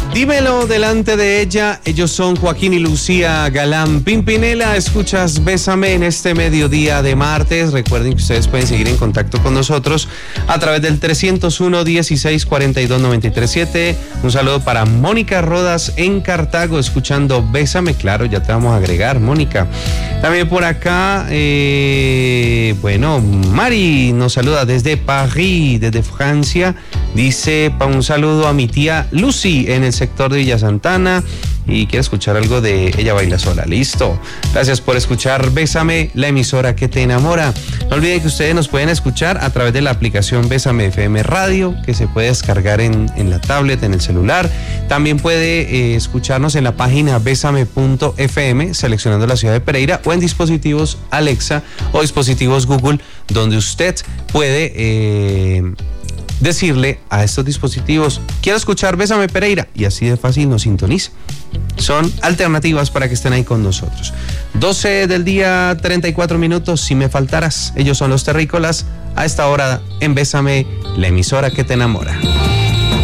Dímelo delante de ella. Ellos son Joaquín y Lucía Galán. Pimpinela, escuchas Bésame en este mediodía de martes. Recuerden que ustedes pueden seguir en contacto con nosotros a través del 301-1642-937. Un saludo para Mónica Rodas en Cartago, escuchando Bésame. Claro, ya te vamos a agregar, Mónica. También por acá, Mari nos saluda desde París, desde Francia. Dice, un saludo a mi tía Lucy en el sector de Villa Santana y quiere escuchar algo de Ella Baila Sola. Listo. Gracias por escuchar Bésame, la emisora que te enamora. No olviden que ustedes nos pueden escuchar a través de la aplicación Bésame FM Radio, que se puede descargar en la tablet, en el celular. También puede escucharnos en la página besame.fm, seleccionando la ciudad de Pereira, o en dispositivos Alexa o dispositivos Google, donde usted puede decirle a estos dispositivos: quiero escuchar Bésame Pereira, y así de fácil nos sintoniza. Son alternativas para que estén ahí con nosotros. 12 del día, 34 minutos. Si me faltaras, ellos son los Terrícolas, a esta hora en Bésame, la emisora que te enamora.